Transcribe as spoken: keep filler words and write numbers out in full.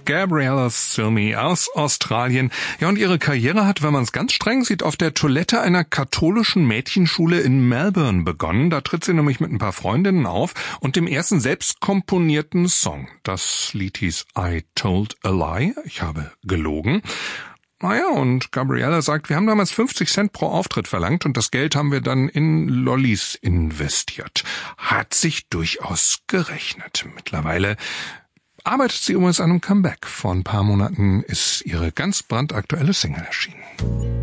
Gabriella Cilmi aus Australien. Ja, und ihre Karriere hat, wenn man es ganz streng sieht, auf der Toilette einer katholischen Mädchenschule in Melbourne begonnen. Da tritt sie nämlich mit ein paar Freundinnen auf und dem ersten selbst komponierten Song. Das Lied hieß I Told a Lie. Ich habe gelogen. Naja, und Gabriella sagt, wir haben damals fünfzig Cent pro Auftritt verlangt und das Geld haben wir dann in Lollis investiert. Hat sich durchaus gerechnet. Mittlerweile arbeitet sie übrigens an einem Comeback. Vor ein paar Monaten ist ihre ganz brandaktuelle Single erschienen.